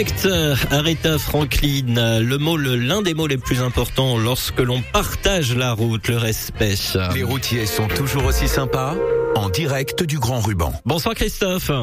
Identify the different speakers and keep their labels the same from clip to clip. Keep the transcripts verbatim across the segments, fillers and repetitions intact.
Speaker 1: Respect, Aretha Franklin, le mot, le, l'un des mots les plus importants lorsque l'on partage la route, le respect.
Speaker 2: Les routiers sont toujours aussi sympas, en direct du Grand Ruban.
Speaker 1: Bonsoir Christophe.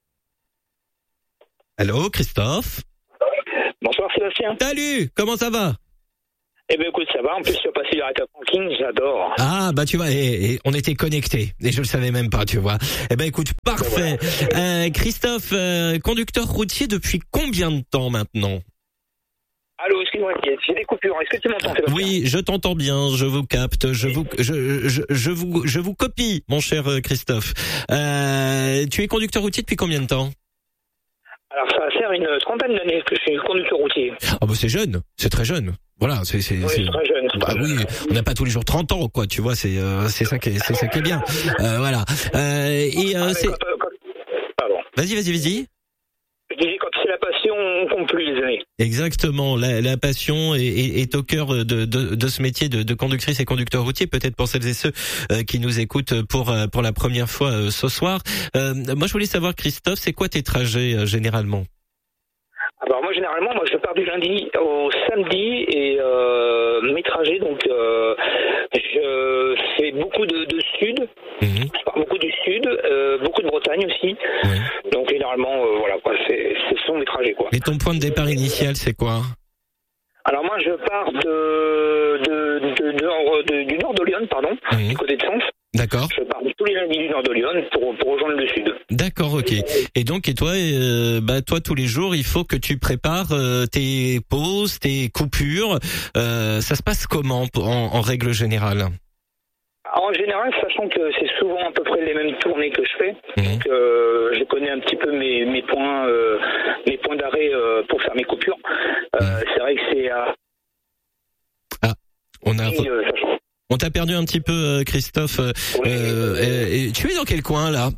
Speaker 1: Allô Christophe.
Speaker 3: Bonsoir Sébastien.
Speaker 1: Salut, comment ça va?
Speaker 3: Eh ben écoute, ça va, en plus tu as passé du Aretha Franklin, j'adore.
Speaker 1: Ah bah tu vois, et, et on était connectés, et je le savais même pas, tu vois. Eh ben écoute, parfait. Euh, Christophe, euh, conducteur routier depuis combien de temps maintenant?
Speaker 3: Allô, excuse-moi, j'ai des coupures, est-ce que tu m'entends Sébastien?
Speaker 1: Oui, je t'entends bien, je vous capte, je vous, je, je, je vous, je vous copie, mon cher Christophe. Euh, tu es conducteur routier depuis combien de temps?
Speaker 3: Alors ça va faire une trentaine d'années que je suis conducteur routier.
Speaker 1: Ah bah c'est jeune, c'est très jeune. Voilà, c'est c'est
Speaker 3: oui,
Speaker 1: c'est
Speaker 3: très jeune.
Speaker 1: Bah oui, on n'a pas tous les jours trente ans quoi, tu vois, c'est euh, c'est ça qui est c'est ça qui est bien. Euh, voilà. Euh, et euh,
Speaker 3: ah,
Speaker 1: c'est
Speaker 3: quand, quand... Pardon.
Speaker 1: Vas-y, vas-y, vas-y.
Speaker 3: Je disais quand c'est la passion, on compte plus les années.
Speaker 1: Exactement, la, la passion est, est, est au cœur de, de, de ce métier de, de conductrice et conducteur routier. Peut-être pour celles et ceux euh, qui nous écoutent pour euh, pour la première fois euh, ce soir. Euh, moi, je voulais savoir, Christophe, c'est quoi tes trajets euh, généralement?
Speaker 3: Alors moi généralement, moi je pars du lundi au samedi et euh, mes trajets, donc euh, je fais beaucoup de, de sud, mmh. je pars beaucoup du sud, euh, beaucoup de Bretagne aussi. Mmh. Donc généralement, euh, voilà quoi, c'est, ce sont mes trajets quoi.
Speaker 1: Et ton point de départ initial, c'est quoi?
Speaker 3: Alors moi je pars de, de, de, de, de du nord de Lyon, pardon, mmh. du côté de Sens.
Speaker 1: D'accord.
Speaker 3: Je pars tous les lundis du nord de Lyon pour, pour rejoindre le sud.
Speaker 1: D'accord, ok. Et donc, et toi, euh, bah toi tous les jours, il faut que tu prépares euh, tes pauses, tes coupures. Euh, ça se passe comment en, en règle générale?
Speaker 3: En général, sachant que c'est souvent à peu près les mêmes tournées que je fais, mmh. donc euh, je connais un petit peu mes, mes points, euh, mes points d'arrêt euh, pour faire mes coupures. Euh, mmh. C'est vrai que c'est à.
Speaker 1: Ah, on a.
Speaker 3: Et, euh,
Speaker 1: On t'a perdu un petit peu, Christophe.
Speaker 3: Oui.
Speaker 1: Euh, et, et tu es dans quel coin, là?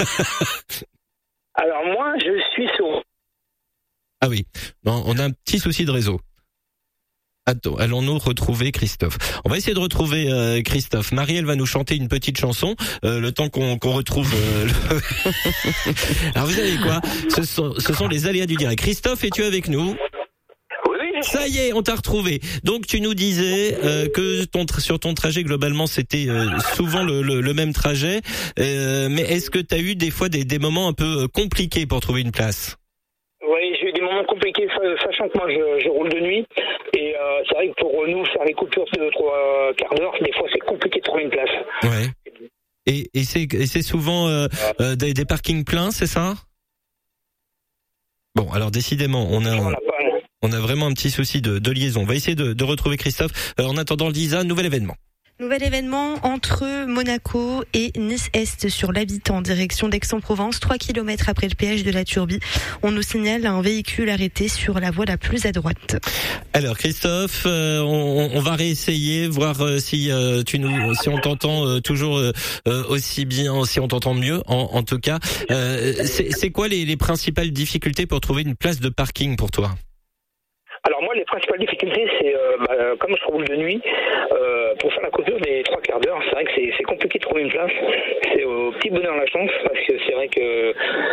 Speaker 3: Alors moi, je suis sur...
Speaker 1: Ah oui, bon, on a un petit souci de réseau. Attends, allons-nous retrouver Christophe? On va essayer de retrouver euh, Christophe. Marie, elle va nous chanter une petite chanson, euh, le temps qu'on, qu'on retrouve... Euh, le... Alors vous savez quoi? Ce sont, ce sont les aléas du direct. Christophe, es-tu avec nous? Ça y est, on t'a retrouvé. Donc tu nous disais euh, que ton tra- sur ton trajet globalement c'était euh, souvent le, le, le même trajet, euh, mais est-ce que tu as eu des fois des, des moments un peu compliqués pour trouver une place?
Speaker 3: Oui, j'ai eu des moments compliqués, sachant que moi je, je roule de nuit et euh, c'est vrai que pour nous faire les coupures de trois quarts d'heure, des fois c'est compliqué de trouver une place.
Speaker 1: Ouais. Et, et c'est et c'est souvent euh, euh, des, des parkings pleins, c'est ça? Bon, alors décidément, on a. On a pas, On a vraiment un petit souci de, de liaison. On va essayer de, de retrouver Christophe. Euh, en attendant, Lisa, nouvel événement.
Speaker 4: Nouvel événement entre Monaco et Nice-Est sur l'Habitant, direction d'Aix-en-Provence, trois kilomètres après le péage de la Turbie. On nous signale un véhicule arrêté sur la voie la plus à droite.
Speaker 1: Alors Christophe, euh, on, on va réessayer, voir euh, si euh, tu nous, si on t'entend euh, toujours euh, aussi bien, si on t'entend mieux, en, en tout cas. Euh, c'est, c'est quoi les, les principales difficultés pour trouver une place de parking pour toi?
Speaker 3: Alors moi, les principales difficultés, c'est euh, bah, comme je roule de nuit, euh, pour faire la coupure des trois quarts d'heure, c'est vrai que c'est, c'est compliqué de trouver une place. C'est au petit bonheur la chance, parce que c'est vrai que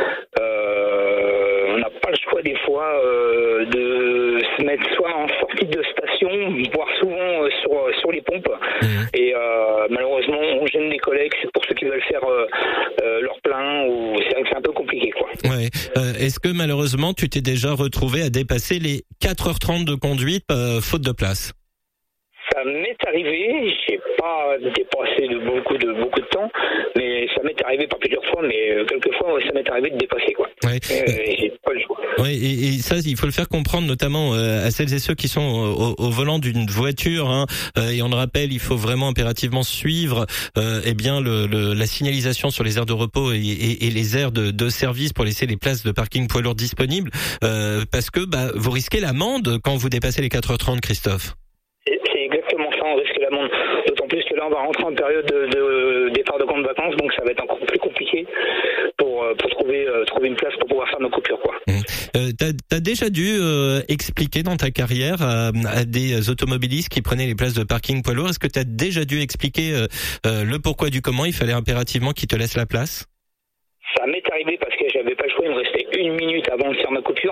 Speaker 3: euh, on n'a pas le choix des fois euh, de se mettre soit en sortie de station, voire souvent euh, sur sur les pompes. Mmh. Et euh, malheureusement, on gêne des collègues, c'est pour ceux qui veulent faire euh, euh, leur plein, ou c'est vrai que c'est un peu compliqué, quoi.
Speaker 1: Ouais. Euh, est-ce que malheureusement, tu t'es déjà retrouvé à dépasser les quatre heures trente de conduite euh, faute de place?
Speaker 3: Ça m'est arrivé, j'ai pas dépassé de beaucoup de beaucoup de temps, mais ça m'est arrivé pas plusieurs fois, mais quelques fois ouais, ça m'est arrivé de dépasser quoi.
Speaker 1: Ouais.
Speaker 3: Euh, j'ai pas le choix.
Speaker 1: Ouais, et, et ça, il faut le faire comprendre, notamment euh, à celles et ceux qui sont au, au volant d'une voiture. Hein, euh, et on le rappelle, il faut vraiment impérativement suivre, euh, eh bien, le, le, la signalisation sur les aires de repos et, et, et les aires de, de service pour laisser les places de parking poids lourds disponibles, euh, parce que bah, vous risquez l'amende quand vous dépassez les quatre heures trente, Christophe.
Speaker 3: Exactement ça, on risque l'amende. D'autant plus que là, on va rentrer en période de, de départ de grandes vacances, donc ça va être encore plus compliqué pour, pour trouver, euh, trouver une place pour pouvoir faire nos coupures, quoi.
Speaker 1: Mmh. Euh, t'as, t'as déjà dû euh, expliquer dans ta carrière à, à des automobilistes qui prenaient les places de parking poids lourd, est-ce que t'as déjà dû expliquer euh, euh, le pourquoi du comment il fallait impérativement qu'ils te laissent la place?
Speaker 3: Ça m'est arrivé parce que j'avais pas le choix, il me restait une minute avant de faire ma coupure.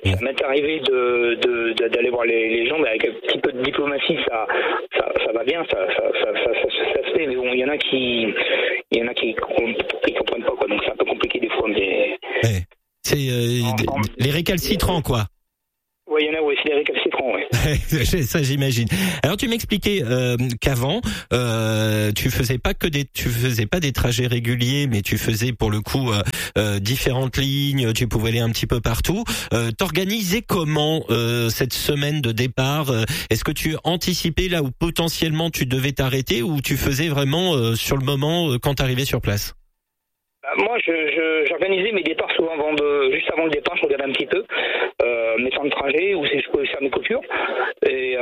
Speaker 3: Ça m'est arrivé de, de, de d'aller voir les, les gens, mais avec un petit peu de diplomatie, ça, ça, ça va bien, ça, ça, ça, ça, ça, ça se fait. Mais bon, il y en a qui, il y en a qui, qui comprennent pas, quoi. Donc c'est un peu compliqué des fois, mais.
Speaker 1: Ouais. C'est euh, en, en, les récalcitrants, quoi.
Speaker 3: Oui, il y en a, oui, c'est les récalcitrants, oui.
Speaker 1: Ça, j'imagine. Alors, tu m'expliquais euh, qu'avant, euh, tu faisais pas que des, tu faisais pas des trajets réguliers, mais tu faisais pour le coup euh, euh, différentes lignes. Tu pouvais aller un petit peu partout. Euh, T'organisais comment euh, cette semaine de départ? Est-ce que tu anticipais là où potentiellement tu devais t'arrêter, ou tu faisais vraiment euh, sur le moment euh, quand t'arrivais sur place?
Speaker 3: Moi, je, je, j'organisais mes départs souvent avant de, juste avant le départ, je regardais un petit peu euh, mes temps de trajet, où si je pouvais faire mes coupures. Et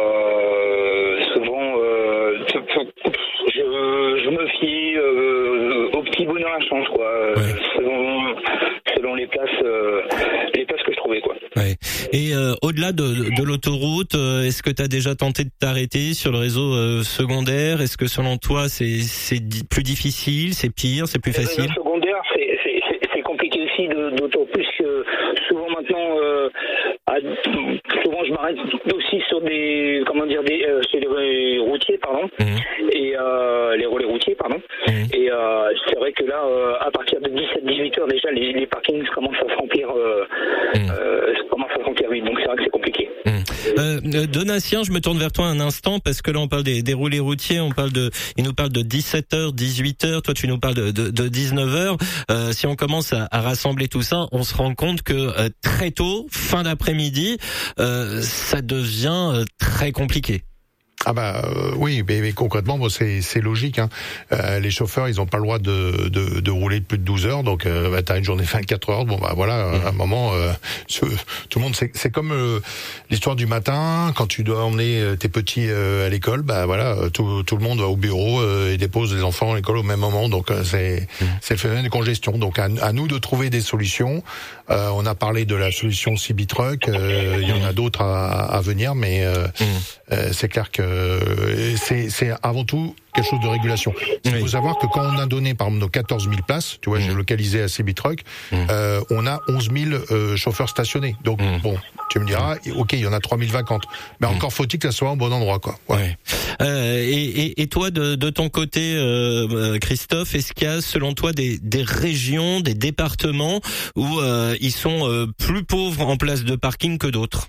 Speaker 3: euh, souvent, euh, je, je me fiais euh, au petit bout dans la chance, quoi, ouais. selon, selon les places, euh, les places que je trouvais, quoi.
Speaker 1: Ouais. Et euh, au-delà de, de l'autoroute, euh, est-ce que tu as déjà tenté de t'arrêter sur le réseau euh, secondaire? Est-ce que selon toi, c'est, c'est plus difficile, c'est pire, c'est plus facile?
Speaker 3: Le secondaire, c'est, c'est, c'est, c'est compliqué aussi, de, d'autant plus que souvent maintenant, euh, à, souvent je m'arrête aussi sur des, comment dire, des, euh, sur les routiers, pardon, mmh. et euh, les relais routiers, pardon. Mmh. Et euh, c'est vrai que là, euh, à partir de dix-sept à dix-huit heures déjà, les, les parkings commencent à se remplir, euh, mmh. euh, commencent à se remplir vite. Donc c'est vrai que c'est compliqué.
Speaker 1: Mmh. Euh, Donatien, je me tourne vers toi un instant parce que là on parle des, des relais routiers, on parle de, il nous parle de dix-sept heures, dix-huit heures. Toi, tu nous parles de, de, de dix-neuf heures. Euh, si on commence à, à rassembler tout ça, on se rend compte que euh, très tôt, fin d'après-midi, euh, ça devient euh, très compliqué.
Speaker 5: Ah bah euh, oui, mais, mais concrètement, bon, c'est c'est logique. Hein. Euh, les chauffeurs, ils ont pas le droit de de, de rouler plus de douze heures, donc euh, bah, t'as une journée vingt-quatre heures. Bon bah voilà, mmh. à un moment, euh, ce, tout le monde, c'est c'est comme euh, l'histoire du matin quand tu dois emmener tes petits euh, à l'école. Bah voilà, tout tout le monde va au bureau euh, et dépose les enfants à l'école au même moment. Donc euh, c'est mmh. c'est le phénomène de congestion. Donc à, à nous de trouver des solutions. Euh, on a parlé de la solution Cibitruck. Euh, il y en a d'autres à, à venir, mais euh, mmh. euh, c'est clair que Euh, c'est, c'est avant tout quelque chose de régulation. Il oui. faut savoir que quand on a donné par exemple nos quatorze mille places, tu vois, mmh. j'ai localisé à Cibitruck, mmh. euh, on a onze mille euh, chauffeurs stationnés. Donc mmh. bon, tu me diras, ok, il y en a trois mille vacantes, mais mmh. encore faut-il que ça soit au bon endroit, quoi. Ouais.
Speaker 1: Ouais. Euh, et, et, et toi, de, de ton côté, euh, Christophe, est-ce qu'il y a, selon toi, des, des régions, des départements où euh, ils sont euh, plus pauvres en place de parking que d'autres?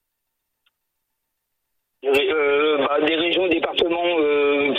Speaker 3: Euh, bah, des régions, départements. Euh...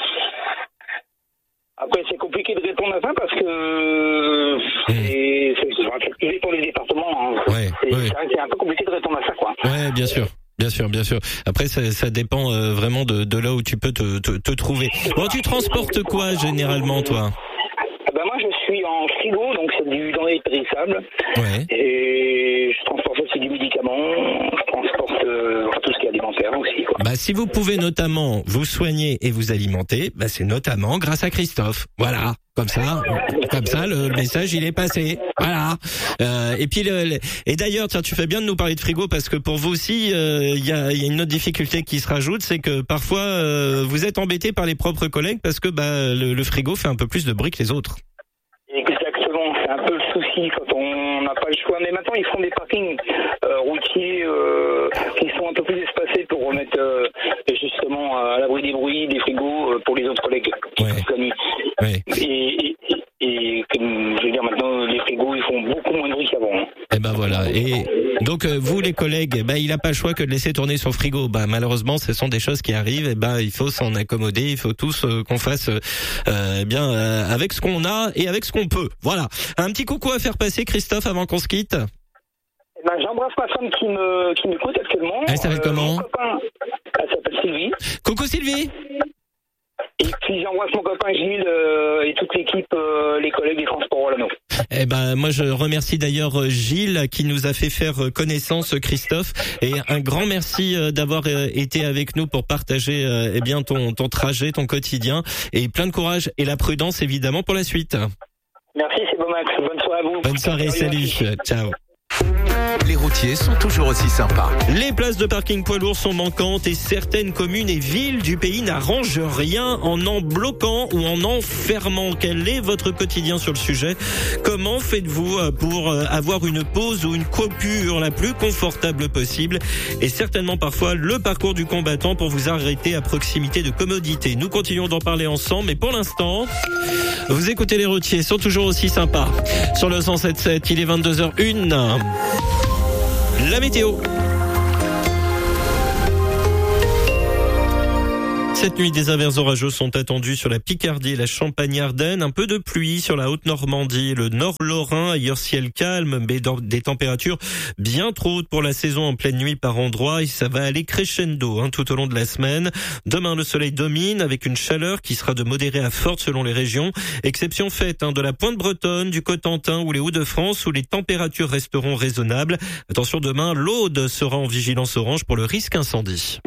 Speaker 3: Après, c'est compliqué de répondre à ça parce que mmh. c'est, c'est, c'est c'est pour les départements. Hein.
Speaker 1: Ouais,
Speaker 3: c'est,
Speaker 1: ouais.
Speaker 3: c'est, vrai que c'est un peu compliqué de répondre à ça, quoi.
Speaker 1: Ouais, bien sûr. Bien sûr, bien sûr. Après, ça, ça dépend euh, vraiment de, de là où tu peux te, te, te trouver. Bon, tu transportes quoi généralement, toi?
Speaker 3: Ah ben moi, je suis en frigo, donc c'est du denrées périssables.
Speaker 1: Ouais.
Speaker 3: Et je transporte aussi du médicament. Je transporte euh, tout ce qui est alimentaire aussi, quoi.
Speaker 1: Bah, si vous pouvez notamment vous soigner et vous alimenter, bah, c'est notamment grâce à Christophe. Voilà. Comme ça, comme ça, le message il est passé. Voilà. Euh, et puis le, le, et d'ailleurs, tiens, tu fais bien de nous parler de frigo parce que pour vous aussi, il euh, y, a, y a une autre difficulté qui se rajoute, c'est que parfois euh, vous êtes embêté par les propres collègues parce que bah le, le frigo fait un peu plus de bruit que les autres.
Speaker 3: Exactement, c'est un peu le souci quand on n'a pas le choix. Mais maintenant, ils font des parkings euh, routiers euh, qui sont un peu plus espacés pour remettre euh, justement à l'abri des bruits, des frigos euh, pour les autres collègues.
Speaker 1: Ouais. Ouais.
Speaker 3: Et, et, et comme je veux dire, maintenant, les frigos, ils font beaucoup moins de bruit qu'avant. Hein.
Speaker 1: Et ben voilà. Et donc euh, vous, les collègues, ben il n'a pas le choix que de laisser tourner son frigo. Ben malheureusement, ce sont des choses qui arrivent. Et ben il faut s'en accommoder. Il faut tous euh, qu'on fasse euh, bien euh, avec ce qu'on a et avec ce qu'on peut. Voilà. Un petit coucou à faire passer, Christophe, avant qu'on se quitte.
Speaker 3: Eh ben, j'embrasse ma femme qui me qui m'écoute actuellement.
Speaker 1: Elle s'appelle euh, comment?
Speaker 3: Mon copain, elle s'appelle Sylvie.
Speaker 1: Coucou Sylvie.
Speaker 3: Et puis j'embrasse mon copain Gilles euh, et toute l'équipe, euh, les collègues des transports Rolano.
Speaker 1: Eh ben moi je remercie d'ailleurs Gilles qui nous a fait faire connaissance, Christophe, et un grand merci d'avoir été avec nous pour partager eh bien ton ton trajet, ton quotidien, et plein de courage et la prudence évidemment pour la suite.
Speaker 3: Merci, c'est bon Max. Bonne soirée à vous.
Speaker 1: Bonne soirée, salut, ciao.
Speaker 2: Les routiers sont toujours aussi sympas.
Speaker 1: Les places de parking poids lourds sont manquantes et certaines communes et villes du pays n'arrangent rien en en bloquant ou en en fermant. Quel est votre quotidien sur le sujet? Comment faites-vous pour avoir une pause ou une coupure la plus confortable possible? Et certainement parfois le parcours du combattant pour vous arrêter à proximité de commodité. Nous continuons d'en parler ensemble, mais pour l'instant, vous écoutez les routiers, sont toujours aussi sympas. Sur le cent sept sept, il est vingt-deux heures une. La météo. Cette nuit, des averses orageuses sont attendues sur la Picardie et la Champagne-Ardenne. Un peu de pluie sur la Haute-Normandie, le Nord-Lorrain. Ailleurs, ciel calme, mais des températures bien trop hautes pour la saison en pleine nuit par endroits. Et ça va aller crescendo hein, tout au long de la semaine. Demain, le soleil domine avec une chaleur qui sera de modérée à forte selon les régions. Exception faite hein, de la Pointe Bretonne, du Cotentin ou les Hauts-de-France où les températures resteront raisonnables. Attention, demain, l'Aude sera en vigilance orange pour le risque incendie.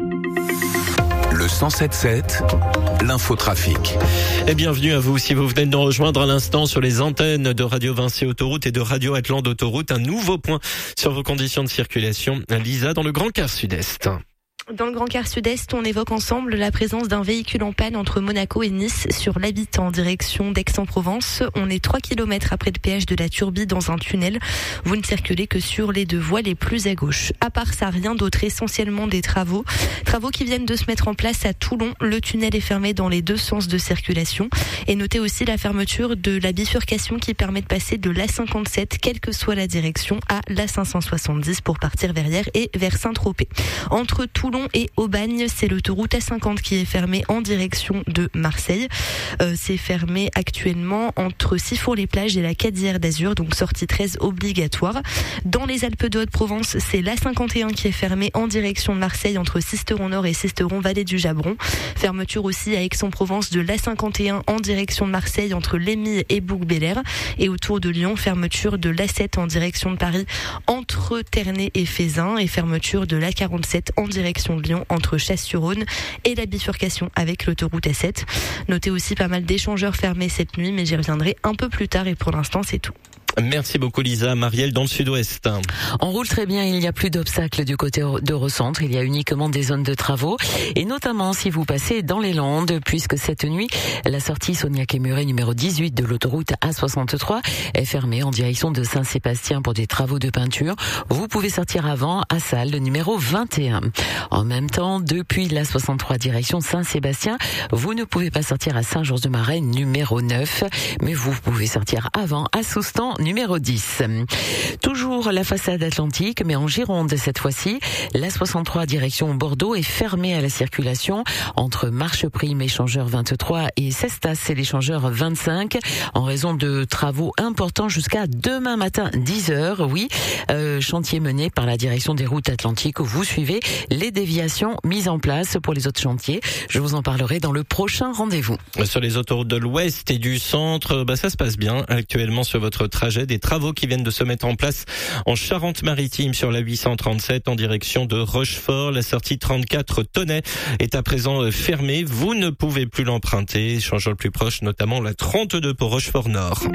Speaker 2: Le cent sept sept, l'infotrafic.
Speaker 1: Et bienvenue à vous si vous venez de nous rejoindre à l'instant sur les antennes de Radio Vinci Autoroute et de Radio Atlante Autoroute. Un nouveau point sur vos conditions de circulation. Lisa, dans le Grand Quart Sud-Est.
Speaker 4: Dans le Grand Quart Sud-Est, on évoque ensemble la présence d'un véhicule en panne entre Monaco et Nice sur l'Habitant en direction d'Aix-en-Provence. On est trois kilomètres après le péage de la Turbie dans un tunnel. Vous ne circulez que sur les deux voies les plus à gauche. À part ça, rien d'autre, essentiellement des travaux. Travaux qui viennent de se mettre en place à Toulon. Le tunnel est fermé dans les deux sens de circulation. Et notez aussi la fermeture de la bifurcation qui permet de passer de l'A cinquante-sept, quelle que soit la direction, à l'A cinq cent soixante-dix pour partir vers Hyères et vers Saint-Tropez. Entre Toulon et Aubagne, c'est l'autoroute A cinquante qui est fermée en direction de Marseille. Euh, c'est fermé actuellement entre Sifour-les-Plages et la Cadière d'Azur, donc sortie treize obligatoire. Dans les Alpes de Haute-Provence, c'est l'A cinquante et un qui est fermé en direction de Marseille entre Sisteron-Nord et Sisteron-Vallée du Jabron. Fermeture aussi à Aix-en-Provence de l'A cinquante et un en direction de Marseille entre Lémy et Bouc-Bélair. Et autour de Lyon, fermeture de l'A sept en direction de Paris entre Ternay et Fézin et fermeture de l'A quarante-sept en direction de Lyon entre Chasse-sur-Rhône et la bifurcation avec l'autoroute A sept. Notez aussi pas mal d'échangeurs fermés cette nuit, mais j'y reviendrai un peu plus tard et pour l'instant c'est tout.
Speaker 1: Merci beaucoup Lisa. Marielle dans le sud-ouest.
Speaker 6: On roule très bien, il n'y a plus d'obstacles du côté d'Eurocentre, il y a uniquement des zones de travaux et notamment si vous passez dans les Landes puisque cette nuit, la sortie Soignac-et-Muret numéro dix-huit de l'autoroute A soixante-trois est fermée en direction de Saint-Sébastien pour des travaux de peinture. Vous pouvez sortir avant à Salles, le numéro vingt et un. En même temps, depuis l'A soixante-trois direction Saint-Sébastien, vous ne pouvez pas sortir à Saint-Georges-de-Marais numéro neuf, mais vous pouvez sortir avant à Soustan numéro dix. Toujours la façade atlantique, mais en Gironde cette fois-ci. L'A soixante-trois direction Bordeaux est fermée à la circulation entre Marcheprime échangeur vingt-trois et Cestas c'est l'échangeur vingt-cinq en raison de travaux importants jusqu'à demain matin dix heures. Oui, euh, chantier mené par la direction des routes atlantiques où vous suivez les déviations mises en place pour les autres chantiers. Je vous en parlerai dans le prochain rendez-vous.
Speaker 1: Sur les autoroutes de l'Ouest et du Centre, bah ça se passe bien actuellement sur votre trajet. Des travaux qui viennent de se mettre en place en Charente-Maritime sur la huit cent trente-sept en direction de Rochefort. La sortie trente-quatre Tonnet est à présent fermée. Vous ne pouvez plus l'emprunter. Changeant le plus proche, notamment la trente-deux pour Rochefort-Nord.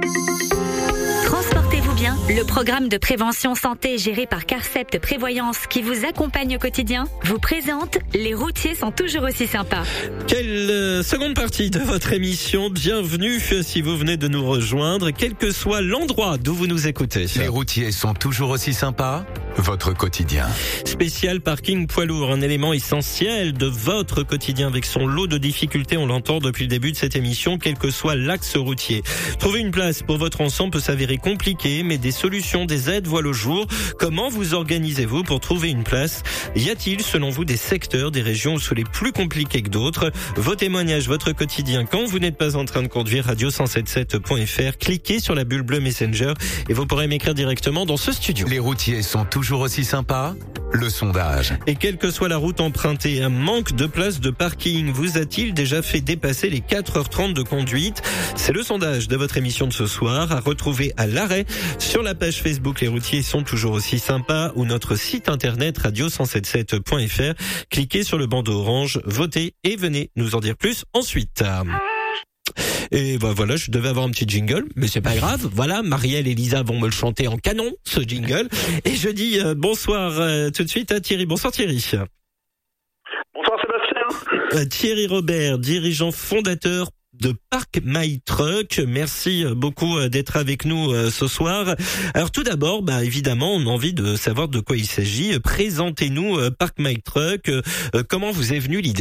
Speaker 7: Transportez-vous bien. Le programme de prévention santé géré par Carcept Prévoyance qui vous accompagne au quotidien vous présente Les routiers sont toujours aussi sympas.
Speaker 1: Quelle euh, seconde partie de votre émission. Bienvenue si vous venez de nous rejoindre, quel que soit l'endroit d'où vous nous écoutez.
Speaker 2: Les routiers sont toujours aussi sympas. Votre quotidien.
Speaker 1: Spécial parking poids lourd, un élément essentiel de votre quotidien avec son lot de difficultés, on l'entend depuis le début de cette émission, quel que soit l'axe routier. Trouver une place pour votre ensemble peut s'avérer compliqué, mais des solutions, des aides voient le jour. Comment vous organisez-vous pour trouver une place? Y a-t-il, selon vous, des secteurs, des régions où c'est les plus compliqués que d'autres? Vos témoignages, votre quotidien, quand vous n'êtes pas en train de conduire, radio cent soixante-sept point f r, cliquez sur la bulle bleue Messenger et vous pourrez m'écrire directement dans ce studio.
Speaker 2: Les routiers sont toujours Toujours aussi sympa, le sondage.
Speaker 1: Et quelle que soit la route empruntée, un manque de place de parking vous a-t-il déjà fait dépasser les quatre heures trente de conduite? C'est le sondage de votre émission de ce soir à retrouver à l'arrêt sur la page Facebook Les routiers sont toujours aussi sympas ou notre site internet radio cent soixante-sept point f r. Cliquez sur le bandeau orange, votez et venez nous en dire plus ensuite. Et bah, voilà, je devais avoir un petit jingle, mais c'est pas grave. Voilà, Marielle et Lisa vont me le chanter en canon, ce jingle. Et je dis euh, bonsoir euh, tout de suite à Thierry. Bonsoir Thierry.
Speaker 8: Bonsoir Sébastien.
Speaker 1: Euh, Thierry Robert, dirigeant fondateur de Park My Truck. Merci beaucoup d'être avec nous ce soir. Alors tout d'abord, bah évidemment, on a envie de savoir de quoi il s'agit. Présentez-nous Park My Truck. Comment vous est venue l'idée ?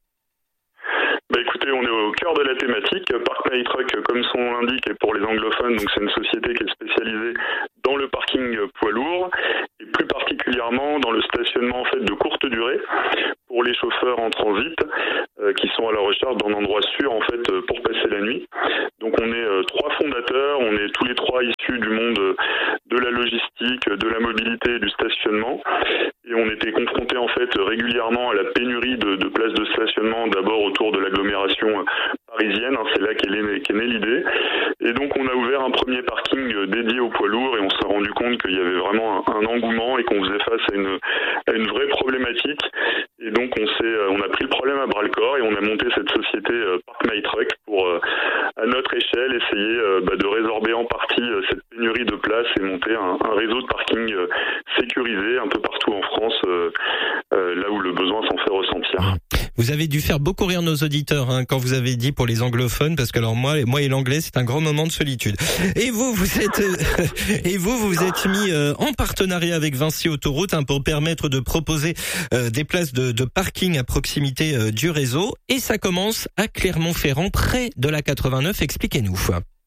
Speaker 8: Bah écoutez, on est au cœur de la thématique. Park My Truck, comme son nom l'indique, est pour les anglophones, donc c'est une société qui est spécialisée dans le parking poids lourd et plus particulièrement dans le stationnement en fait de courte durée pour les chauffeurs en transit euh, qui sont à la recherche d'un endroit sûr en fait pour passer la nuit. Donc on est euh, trois fondateurs, on est tous les trois issus du monde de la logistique, de la mobilité et du stationnement. Et on était confrontés en fait régulièrement à la pénurie de, de places de stationnement, d'abord autour de l'agglomération parisienne, hein, c'est là qu'est née, qu'est née l'idée. Et donc on a ouvert un premier parking dédié aux poids lourds et on s'est rendu compte qu'il y avait vraiment un, un engouement et qu'on faisait face à une, à une vraie problématique. Et donc on s'est, on a pris le problème à bras le corps et on a monté cette société euh, Park My Truck pour, euh, à notre échelle, essayer euh, bah, de résorber en partie euh, cette pénurie de places et monter un, un réseau de parking euh, sécurisé un peu partout en France, euh, euh, là où le besoin s'en fait ressentir.
Speaker 1: Vous avez dû faire beaucoup rire nos auditeurs hein, quand vous avez dit pour les anglophones, parce que alors moi, moi et l'anglais, c'est un grand moment de solitude. Et vous, vous êtes euh, et vous, vous vous êtes mis euh, en partenariat avec Vinci Autoroute hein, pour permettre de proposer euh, des places de, de parking à proximité euh, du réseau. Et ça commence à Clermont-Ferrand, près de la quatre-vingt-neuf. Expliquez-nous.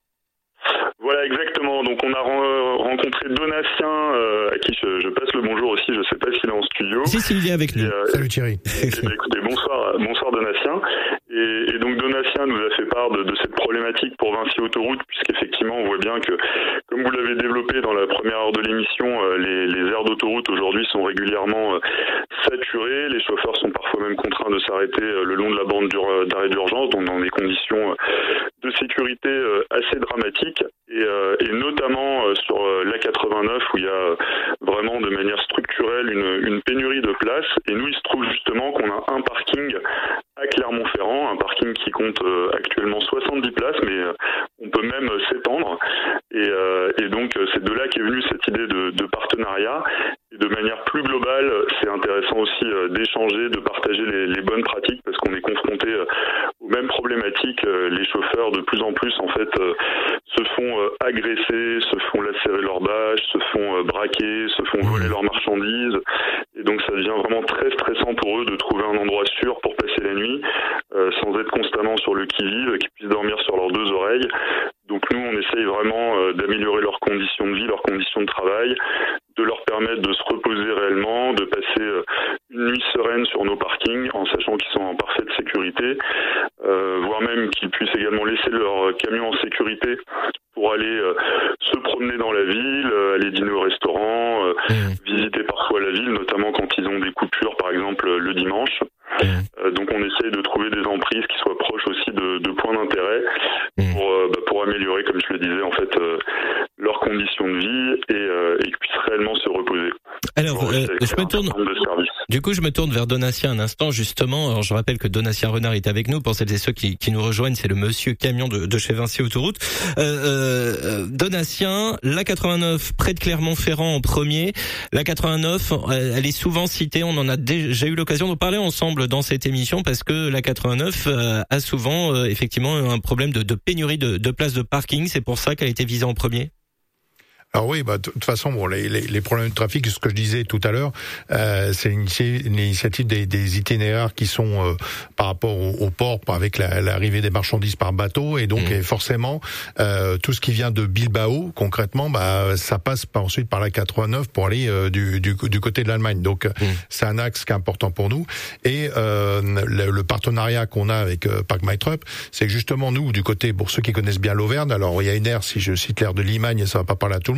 Speaker 8: Voilà, exactement. Donc on a rencontré Donatien, euh, à qui je, je passe le bonjour aussi. Je sais pas s'il est en studio.
Speaker 1: Si, s'il est avec nous.
Speaker 8: Et, euh,
Speaker 5: Salut Thierry.
Speaker 8: Et, et, bah, écoutez, bonsoir, bonsoir Donatien. Et, et donc Donatien nous a fait part de, de cette problématique pour Vinci Autoroute, puisqu'effectivement on voit bien que, comme vous l'avez développé dans la première heure de l'émission, euh, les, les aires d'autoroute aujourd'hui sont régulièrement euh, saturées. Les chauffeurs sont parfois même contraints de s'arrêter euh, le long de la bande d'arrêt d'urgence, donc dans des conditions euh, de sécurité euh, assez dramatiques. Et, euh, et notamment euh, sur euh, l'A quatre-vingt-neuf où il y a euh, vraiment de manière structurelle une, une pénurie de places. Et nous, il se trouve justement qu'on a un parking à Clermont-Ferrand, un parking qui compte euh, actuellement soixante-dix places, mais euh, on peut même euh, s'étendre. Et, euh, et donc, euh, c'est de là qu'est venue cette idée de, de partenariat. Et de manière plus globale, c'est intéressant aussi euh, d'échanger, de partager les, les bonnes pratiques, parce qu'on est confronté euh, aux mêmes problématiques. Euh, les chauffeurs, de plus en plus, en fait, euh, se font euh, agresser, se font lacérer leurs bâches, se font euh, braquer, se font voler leurs marchandises. Et donc, ça devient vraiment très stressant pour eux de trouver un endroit sûr pour passer la nuit, euh, sans être constamment sur le qui-vive, qu'ils puissent dormir sur leurs deux oreilles. Donc nous, on essaye vraiment euh, d'améliorer leurs conditions de vie, leurs conditions de travail, de leur permettre de se reposer réellement, de passer euh, une nuit sereine sur nos parkings, en sachant qu'ils sont en parfaite sécurité, euh, voire même qu'ils puissent également laisser leur camion en sécurité pour aller euh, se promener dans la ville, euh, aller dîner au restaurant, euh, mmh. visiter parfois la ville, notamment quand ils ont des coupures, par exemple le dimanche. Mmh. Euh, donc on essaye de trouver des emprises qui soient proches aussi de, de points d'intérêt mmh. pour, euh, bah, pour améliorer, comme je le disais, en fait, euh, leurs conditions de vie et, euh, et qu'ils puissent réellement se reposer.
Speaker 1: Alors, euh, je me tourne. Du coup, je me tourne vers Donatien un instant, justement. Alors, je rappelle que Donatien Renard est avec nous. Pour celles et ceux qui, qui nous rejoignent, c'est le monsieur camion de, de chez Vinci Autoroute. Euh, euh, Donatien, l'A quatre-vingt-neuf près de Clermont-Ferrand en premier. L'A quatre-vingt-neuf, elle est souvent citée. On en a déjà eu l'occasion de parler ensemble dans cette émission parce que l'A quatre-vingt-neuf euh, a souvent euh, effectivement un problème de, de pénurie de, de places de parking. C'est pour ça qu'elle a été visée en premier.
Speaker 5: Alors oui, bah, de toute façon, bon, les, les, les problèmes de trafic, ce que je disais tout à l'heure, euh, c'est une, une initiative des, des itinéraires qui sont euh, par rapport au, au port, avec la, l'arrivée des marchandises par bateau, et donc mmh. et forcément, euh, tout ce qui vient de Bilbao, concrètement, bah, ça passe par, ensuite par la quatre-vingt-neuf pour aller euh, du, du, du côté de l'Allemagne. Donc mmh. c'est un axe qui est important pour nous. Et euh, le, le partenariat qu'on a avec euh, Park My Truck, c'est que justement nous, du côté, pour ceux qui connaissent bien l'Auvergne, alors il y a une aire, si je cite l'aire de Limagne, ça va pas parler à tout le monde,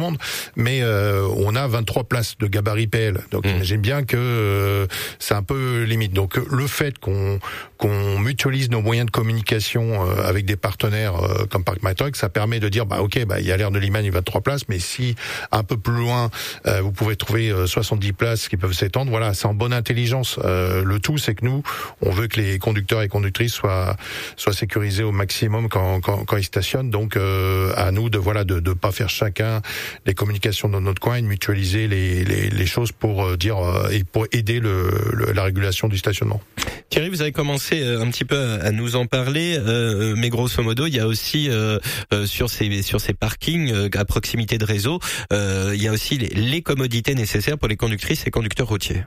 Speaker 5: grande, mais euh, on a vingt-trois places de gabarit P L. Donc, mmh. imagine bien que euh, c'est un peu limite. Donc, le fait qu'on qu'on mutualise nos moyens de communication euh, avec des partenaires euh, comme Parc MyTruck, ça permet de dire, bah ok, bah il y a l'aire de Limagne, il y a vingt-trois places, mais si un peu plus loin, euh, vous pouvez trouver euh, soixante-dix places qui peuvent s'étendre. Voilà, c'est en bonne intelligence. Euh, le tout, c'est que nous, on veut que les conducteurs et conductrices soient soient sécurisés au maximum quand quand, quand ils stationnent. Donc, euh, à nous de voilà de de pas faire chacun les communications dans notre coin et de mutualiser les les, les choses pour euh, dire euh, et pour aider le, le la régulation du stationnement.
Speaker 1: Thierry, vous avez commencé un petit peu à nous en parler, euh, mais grosso modo, il y a aussi euh, euh, sur ces sur ces parkings euh, à proximité de réseau, euh, il y a aussi les, les commodités nécessaires pour les conductrices et conducteurs routiers.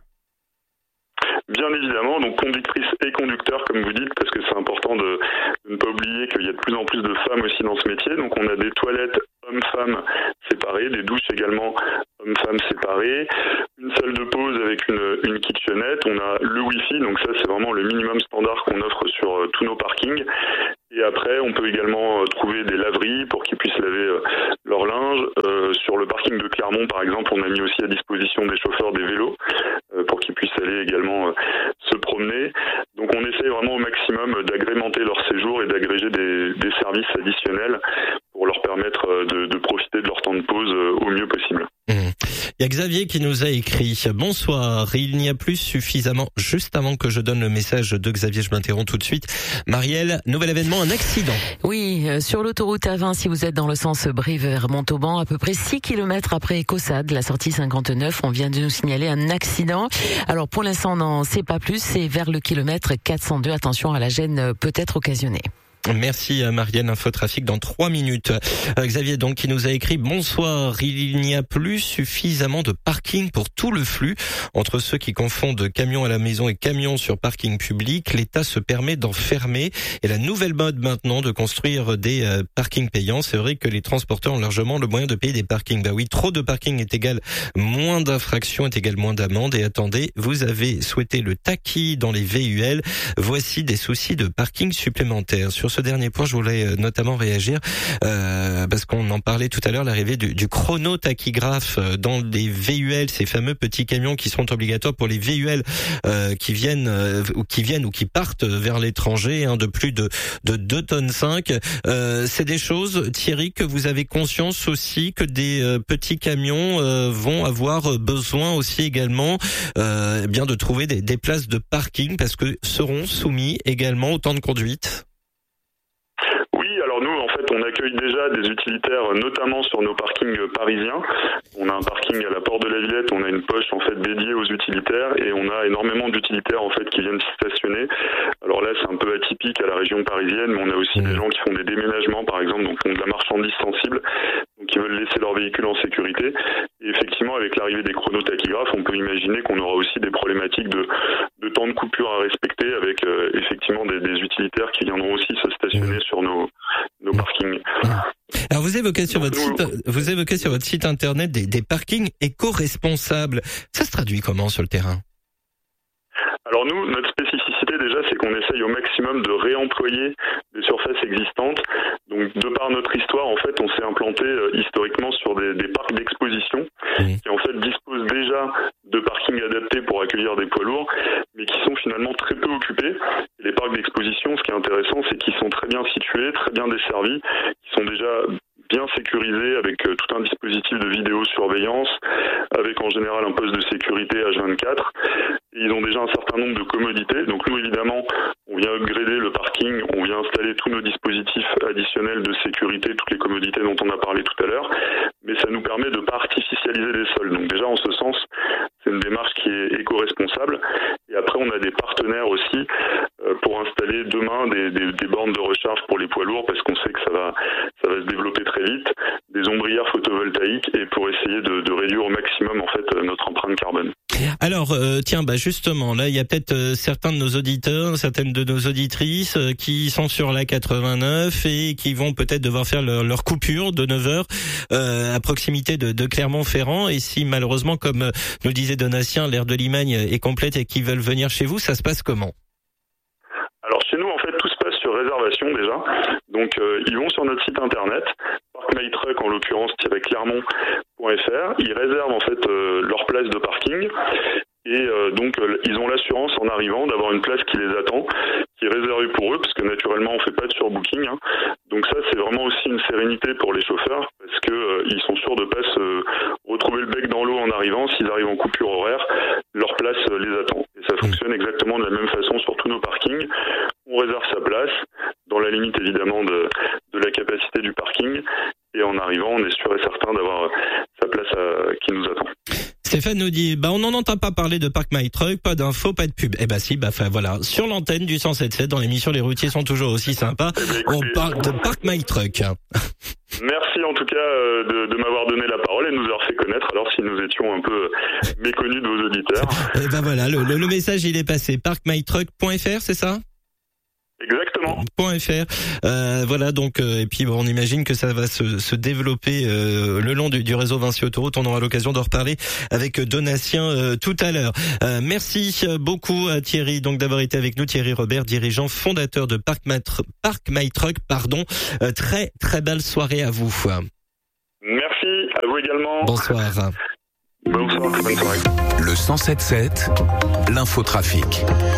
Speaker 8: Bien évidemment, donc conductrices et conducteurs, comme vous dites, parce que c'est important de, de ne pas oublier qu'il y a de plus en plus de femmes aussi dans ce métier. Donc on a des toilettes hommes-femmes séparées, des douches également hommes-femmes séparées, une salle de pause avec une, une kitchenette, on a le Wi-Fi, donc ça c'est vraiment le minimum standard qu'on offre sur euh, tous nos parkings. Et après, on peut également euh, trouver des laveries pour qu'ils puissent laver euh, leur linge. Euh, sur le parking de Clermont, par exemple, on a mis aussi à disposition des chauffeurs des vélos euh, pour qu'ils puissent aller également euh, se promener. Donc on essaye vraiment au maximum d'agrémenter leur séjour et d'agréger des, des services additionnels pour leur permettre de, de profiter de leur temps de pause au mieux possible.
Speaker 1: Mmh. Il y a Xavier qui nous a écrit « Bonsoir, il n'y a plus suffisamment... » Juste avant que je donne le message de Xavier, je m'interromps tout de suite. Marielle, nouvel événement, un accident.
Speaker 6: Oui, euh, sur l'autoroute A vingt, si vous êtes dans le sens Brive vers Montauban, à peu près six kilomètres après Caussade, la sortie cinquante-neuf, on vient de nous signaler un accident. Alors pour l'instant, on n'en sait pas plus, c'est vers le kilomètre quatre cent deux. Attention à la gêne peut-être occasionnée.
Speaker 1: Merci Marielle, Infotrafic dans trois minutes. Euh, Xavier donc qui nous a écrit « Bonsoir, il n'y a plus suffisamment de parking pour tout le flux. Entre ceux qui confondent camions à la maison et camions sur parking public, l'État se permet d'en fermer. Et la nouvelle mode maintenant de construire des euh, parkings payants, c'est vrai que les transporteurs ont largement le moyen de payer des parkings. Bah oui, trop de parking est égal moins d'infractions, est égal moins d'amendes. Et attendez, vous avez souhaité le taquis dans les V U L. Voici des soucis de parking supplémentaires. Sur ce dernier point, je voulais notamment réagir euh, parce qu'on en parlait tout à l'heure, l'arrivée du, du chronotachygraphe dans les V U L, ces fameux petits camions qui sont obligatoires pour les V U L euh, qui viennent euh, ou qui viennent ou qui partent vers l'étranger, hein, de plus de de deux tonnes cinq. Euh, c'est des choses, Thierry, que vous avez conscience aussi que des euh, petits camions euh, vont avoir besoin aussi également euh, bien de trouver des, des places de parking parce que seront soumis également au temps de conduite.
Speaker 8: On accueille déjà des utilitaires, notamment sur nos parkings parisiens. On a un parking à la Porte de la Villette, on a une poche en fait dédiée aux utilitaires et on a énormément d'utilitaires en fait qui viennent stationner. Alors là, c'est un peu atypique à la région parisienne, mais on a aussi mmh. des gens qui font des déménagements, par exemple, donc qui ont de la marchandise sensible, donc qui veulent laisser leur véhicule en sécurité. Et effectivement, avec l'arrivée des chronotachygraphes, on peut imaginer qu'on aura aussi des problématiques de, de temps de coupure à respecter, avec euh, effectivement des, des utilitaires qui viendront aussi se stationner mmh. sur nos, nos parkings.
Speaker 1: Alors vous évoquez sur votre site, vous évoquez sur votre site internet des, des parkings éco-responsables. Ça se traduit comment sur le terrain ?
Speaker 8: Alors nous, notre spécificité déjà, c'est qu'on essaye au maximum de réemployer des surfaces existantes. Donc de par notre histoire, en fait, on s'est implanté euh, historiquement sur des, des parcs d'exposition mmh. qui en fait disposent déjà de parkings adaptés pour accueillir des poids lourds, mais qui sont finalement très peu occupés. Et les parcs d'exposition, ce qui est intéressant, c'est qu'ils sont très bien situés, très bien desservis, qui sont déjà bien sécurisés avec euh, tout un dispositif de vidéosurveillance, avec en général un poste de sécurité H vingt-quatre. Et ils ont déjà un certain nombre de commodités. Donc nous, évidemment, on vient upgrader le parking, on vient installer tous nos dispositifs additionnels de sécurité, toutes les commodités dont on a parlé tout à l'heure, mais ça nous permet de ne pas artificialiser les sols. Donc déjà, en ce sens, c'est une démarche qui est éco-responsable. Et après, on a des partenaires aussi euh, pour installer demain des, des, des bornes de recharge pour les poids lourds, parce qu'on sait que ça va, ça va se développer très vite, des ombrières photovoltaïques, et pour essayer de, de réduire au maximum en fait notre empreinte carbone.
Speaker 1: Alors, euh, tiens, bah justement, là, il y a peut-être euh, certains de nos auditeurs, certaines de nos auditrices euh, qui sont sur la quatre-vingt-neuf et qui vont peut-être devoir faire leur, leur coupure de neuf heures euh, à proximité de, de Clermont-Ferrand. Et si malheureusement, comme nous disait Donatien, l'aire de Limagne est complète et qu'ils veulent venir chez vous, ça se passe comment ?
Speaker 8: Alors chez nous, en fait, tout se passe sur réservation déjà. Donc euh, ils vont sur notre site internet, Park My Truck en l'occurrence, clermont point f r. Ils réservent en fait euh, leur place de parking. Et euh, donc euh, ils ont l'assurance en arrivant d'avoir une place qui les attend, qui est réservée pour eux, parce que naturellement on fait pas de surbooking. Hein. Donc ça c'est vraiment aussi une sérénité pour les chauffeurs, parce que euh, ils sont sûrs de pas se retrouver le bec dans l'eau en arrivant. S'ils arrivent en coupure horaire, leur place euh, les attend. Et ça fonctionne exactement de la même façon sur tous nos parkings. On réserve sa place, dans la limite évidemment de, de la capacité du parking. Et en arrivant, on est sûr et certain d'avoir sa place à, qui nous attend.
Speaker 1: Stéphane nous dit, bah on n'en entend pas parler de Park My Truck, pas d'infos, pas de pub. Eh bah si, bah enfin voilà, sur l'antenne du cent sept virgule sept, dans l'émission Les Routiers sont toujours aussi sympas, eh ben, écoutez, on parle de Park My Truck.
Speaker 8: Merci en tout cas de, de m'avoir donné la parole et de nous avoir fait connaître, alors si nous étions un peu méconnus de vos auditeurs.
Speaker 1: Eh ben voilà, le, le, le message il est passé, park my truck point f r, c'est ça ?
Speaker 8: Exactement.
Speaker 1: .fr. Euh, voilà donc euh, et puis bon, on imagine que ça va se, se développer euh, le long du, du réseau Vinci Autoroute. On aura l'occasion d'en reparler avec Donatien euh, tout à l'heure. Euh, merci beaucoup à Thierry donc d'avoir été avec nous. Thierry Robert, dirigeant fondateur de Park My, Park My Truck. Pardon. Euh, très très belle soirée à vous.
Speaker 8: Merci à vous également.
Speaker 1: Bonsoir.
Speaker 8: Bonsoir. Bonne soirée.
Speaker 2: Le cent sept virgule sept, l'infotrafic.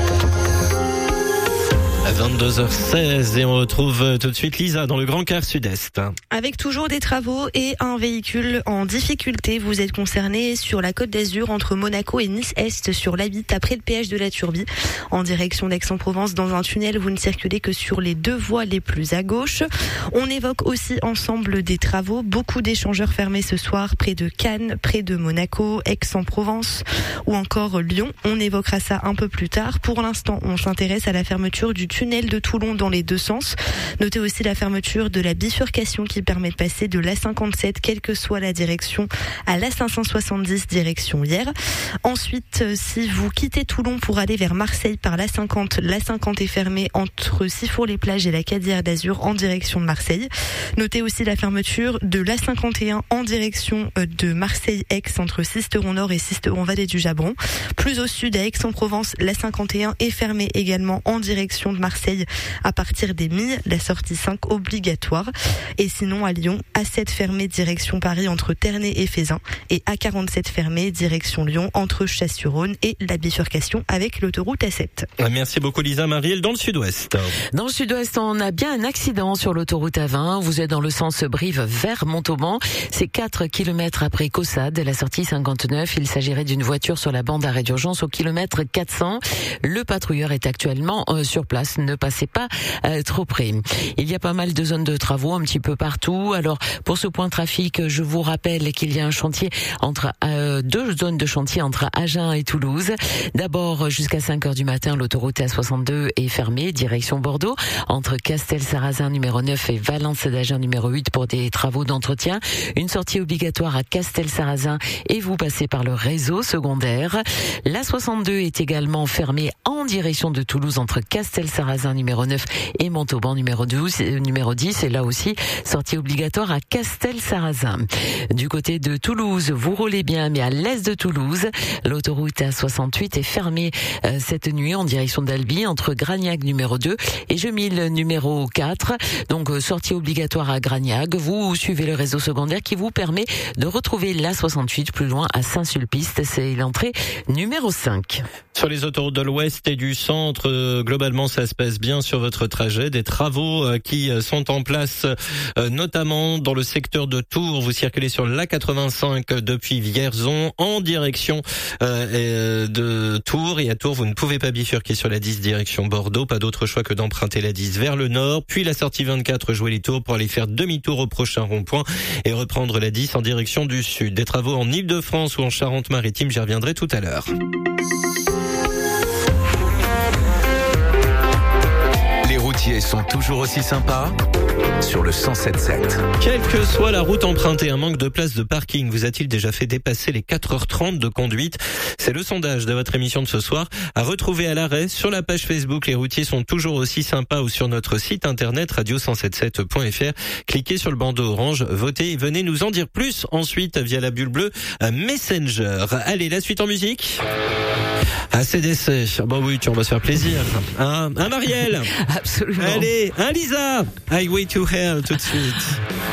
Speaker 1: À vingt-deux heures seize et on retrouve tout de suite Lisa dans le Grand Quart Sud-Est.
Speaker 4: Avec toujours des travaux et un véhicule en difficulté, vous êtes concerné sur la Côte d'Azur entre Monaco et Nice-Est sur l'A huit après le péage de la Turbie. En direction d'Aix-en-Provence dans un tunnel, vous ne circulez que sur les deux voies les plus à gauche. On évoque aussi ensemble des travaux, beaucoup d'échangeurs fermés ce soir près de Cannes, près de Monaco, Aix-en-Provence ou encore Lyon. On évoquera ça un peu plus tard. Pour l'instant, on s'intéresse à la fermeture du tunnel de Toulon dans les deux sens. Notez aussi la fermeture de la bifurcation qui permet de passer de l'A cinquante-sept, quelle que soit la direction, à l'A cinq cent soixante-dix direction Hyères. Ensuite, si vous quittez Toulon pour aller vers Marseille par l'A cinquante, l'A cinquante est fermée entre Sifour-les-Plages et la Cadière d'Azur en direction de Marseille. Notez aussi la fermeture de l'A cinquante et un en direction de Marseille-Aix entre Sisteron-Nord et Sisteron-Vallée du Jabron. Plus au sud, à Aix-en-Provence, l'A cinquante et un est fermée également en direction de Marseille à partir des Milles, la sortie cinq obligatoire. Et sinon à Lyon, A sept fermé direction Paris entre Ternay et Fézin et A quarante-sept fermé direction Lyon entre Chasse-sur-Rhône et la bifurcation avec l'autoroute A sept.
Speaker 1: Merci beaucoup Lisa. Marielle dans le sud-ouest.
Speaker 6: Dans le sud-ouest, on a bien un accident sur l'autoroute A vingt. Vous êtes dans le sens Brive vers Montauban. C'est quatre kilomètres après Caussade, la sortie cinquante-neuf. Il s'agirait d'une voiture sur la bande d'arrêt d'urgence au kilomètre quatre cents. Le patrouilleur est actuellement euh, sur place. Ne passez pas euh, trop près. Il y a pas mal de zones de travaux un petit peu partout. Alors pour ce point trafic, je vous rappelle qu'il y a un chantier entre euh, deux zones de chantier entre Agen et Toulouse. D'abord jusqu'à cinq heures du matin, l'autoroute A soixante-deux est fermée direction Bordeaux entre Castel-Sarrazin numéro neuf et Valence d'Agen numéro huit pour des travaux d'entretien. Une sortie obligatoire à Castel-Sarrazin et vous passez par le réseau secondaire. L'A soixante-deux est également fermée en direction de Toulouse entre Castel-Sarrazin numéro neuf et Montauban numéro douze, numéro dix, et là aussi sortie obligatoire à Castel-Sarrazin. Du côté de Toulouse, vous roulez bien, mais à l'est de Toulouse, l'autoroute A soixante-huit est fermée euh, cette nuit en direction d'Albi entre Gragnac numéro deux et Gemille numéro quatre. Donc euh, sortie obligatoire à Gragnac. Vous suivez le réseau secondaire qui vous permet de retrouver l'A soixante-huit plus loin à Saint-Sulpice. C'est l'entrée numéro cinq.
Speaker 1: Sur les autoroutes de l'Ouest et du centre, euh, globalement, ça se passe bien sur votre trajet. Des travaux euh, qui sont en place, euh, notamment dans le secteur de Tours. Vous circulez sur l'A quatre-vingt-cinq depuis Vierzon en direction euh, de Tours. Et à Tours, vous ne pouvez pas bifurquer sur la dix direction Bordeaux. Pas d'autre choix que d'emprunter la dix vers le nord, puis la sortie vingt-quatre, jouer les tours pour aller faire demi-tour au prochain rond-point et reprendre la dix en direction du sud. Des travaux en Île-de-France ou en Charente-Maritime, j'y reviendrai tout à l'heure.
Speaker 2: Les routiers sont toujours aussi sympas sur le cent sept virgule sept.
Speaker 1: Quelle que soit la route empruntée, un manque de place de parking vous a-t-il déjà fait dépasser les quatre heures trente de conduite? C'est le sondage de votre émission de ce soir, à retrouver à l'arrêt sur la page Facebook Les routiers sont toujours aussi sympas ou sur notre site internet radio cent soixante-dix-sept point f r. Cliquez sur le bandeau orange, votez et venez nous en dire plus ensuite via la bulle bleue Messenger. Allez, la suite en musique A C D C. Bon oui, tu on va se faire plaisir. Un, un Marielle.
Speaker 6: Absolument.
Speaker 1: Allez, un Lisa. Highway to Hell tout de suite.